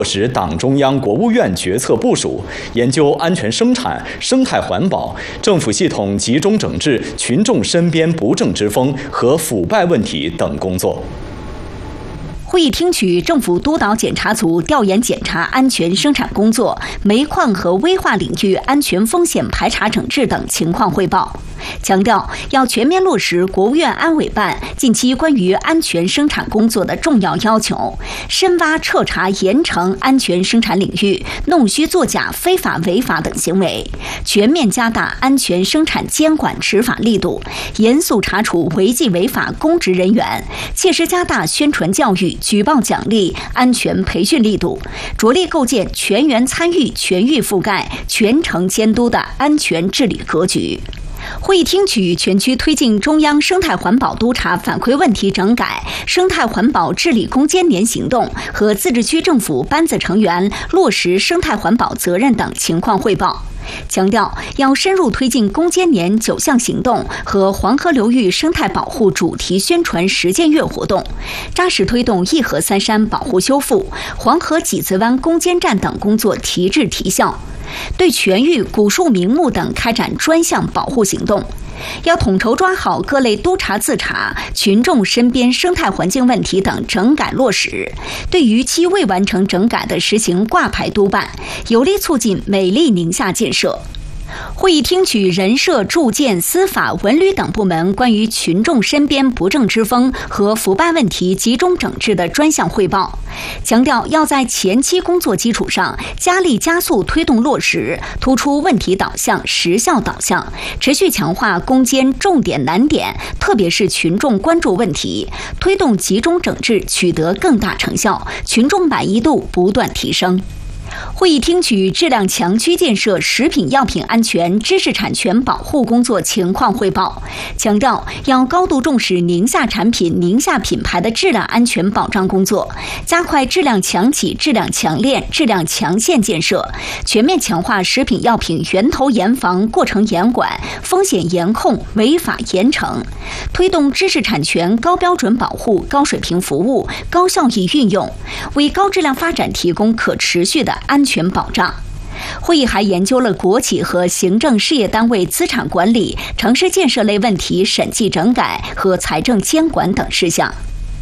使党中央、国务院决策部署，研究安全生产、生态环保、政府系统集中整治群众身边不正之风和腐败问题等工作。 会议听取政府督导检查组调研检查安全生产工作、煤矿和危化领域安全风险排查整治等情况汇报，强调要全面落实国务院安委办近期关于安全生产工作的重要要求，深挖彻查严惩安全生产领域弄虚作假、非法违法等行为，全面加大安全生产监管执法力度，严肃查处违纪违法公职人员，切实加大宣传教育、举报奖励、安全培训力度，着力构建全员参与、全域覆盖、全程监督的安全治理格局。会议听取全区推进中央生态环保督查反馈问题整改、生态环保治理攻坚年行动和自治区政府班子成员落实生态环保责任等情况汇报，强调要深入推进攻坚年9项行动和黄河流域生态保护主题宣传实践月活动，扎实推动义河三山保护修复、黄河几子湾攻坚战等工作提质提效，对全域古树名木等开展专项保护行动。要统筹抓好各类督查自查、群众身边生态环境问题等整改落实，对逾期未完成整改的实行挂牌督办，有力促进美丽宁夏建设。会议听取人社、住建、司法、文旅等部门关于群众身边不正之风和腐败问题集中整治的专项汇报，强调要在前期工作基础上加力加速推动落实，突出问题导向、实效导向，持续强化攻坚重点难点，特别是群众关注问题，推动集中整治取得更大成效，群众满意度不断提升。会议听取质量强区建设食品药品安全知识产权保护工作情况汇报，强调要高度重视宁夏产品、宁夏品牌的质量安全保障工作，加快质量强企、质量强链、质量强线建设，全面强化食品药品源头严防、过程严管、风险严控、违法严惩，推动知识产权高标准保护、高水平服务、高效益运用，为高质量发展提供可持续的安全保障。会议还研究了国企和行政事业单位资产管理、城市建设类问题审计整改和财政监管等事项。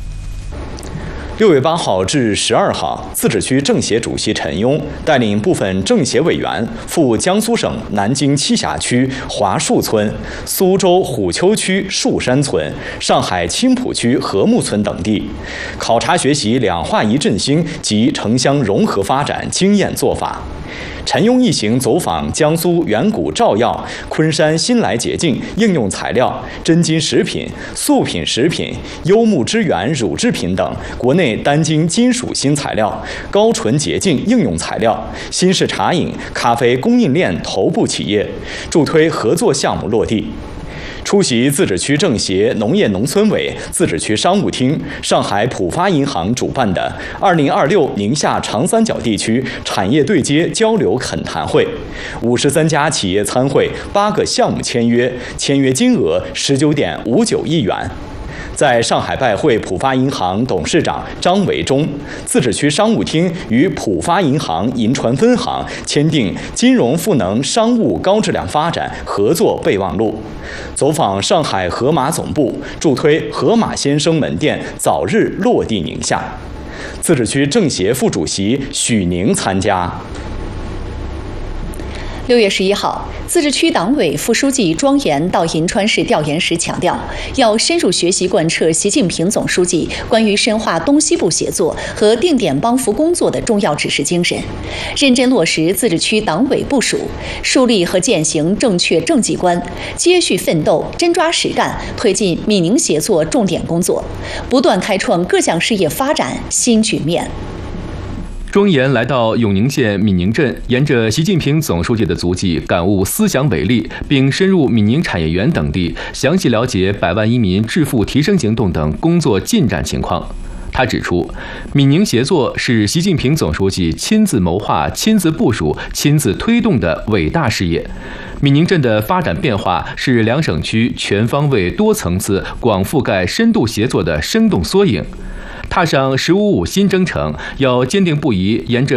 6月8号至12号，自治区政协主席陈庸带领部分政协委员赴江苏省南京栖霞区华树村、苏州虎丘区树山村、上海青浦区和睦村等地，考察学习两化一振兴及城乡融合发展经验做法。陈庸一行走访江苏远古照药、昆山新来洁净应用材料、真金食品、素品食品、优木之源乳制品等国内单晶金属新材料、高纯洁净应用材料、新式茶饮、咖啡供应链头部企业，助推合作项目落地。出席自治区政协农业农村委、自治区商务厅、上海浦发银行主办的2026宁夏长三角地区产业对接交流恳谈会，53家企业参会，8个项目签约，签约金额19.59亿元。在上海拜会浦发银行董事长张维忠，自治区商务厅与浦发银行银川分行签订金融赋能商务高质量发展合作备忘录，走访上海盒马总部，助推盒马先生门店早日落地宁夏。自治区政协副主席许宁参加。 6月11号，自治区党委副书记庄严到银川市调研时强调，要深入学习贯彻习近平总书记关于深化东西部协作和定点帮扶工作的重要指示精神，认真落实自治区党委部署，树立和践行正确政绩观，接续奋斗，真抓实干，推进闽宁协作重点工作，不断开创各项事业发展新局面。 庄严来到永宁县闽宁镇，沿着习近平总书记的足迹，感悟思想伟力，并深入闽宁产业园等地，详细了解100万移民致富提升行动等工作进展情况。他指出，闽宁协作是习近平总书记亲自谋划、亲自部署、亲自推动的伟大事业。闽宁镇的发展变化是两省区全方位、多层次、广覆盖、深度协作的生动缩影。踏上“1055”新征程，要坚定不移沿着